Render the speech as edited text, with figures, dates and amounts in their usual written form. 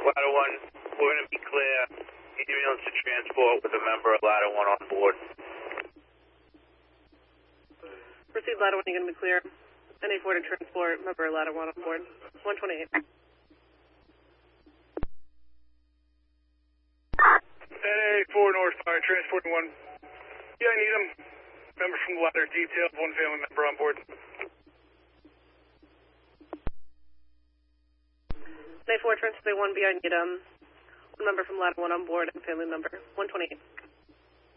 Ladder 1, we're going to be clear. Ambulance to transport with a member of Ladder 1 on board. Proceed, Ladder 1, you're going to be clear. NA4 to transport, member of Ladder 1 on board. 128. NA4 North Fire, transporting 1. Yeah, I need him. Member from the Ladder detail, 1 family member on board. NA4 transport 1B, I need him. 1 member from Ladder 1 on board and family member. 128.